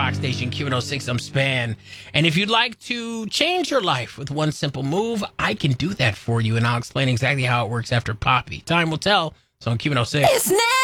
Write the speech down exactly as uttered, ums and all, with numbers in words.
talk station, Q one oh six. I'm Span. And if you'd like to change your life with one simple move, I can do that for you. And I'll explain exactly how it works after Poppy. Time will tell. So on Q one oh six. It's now.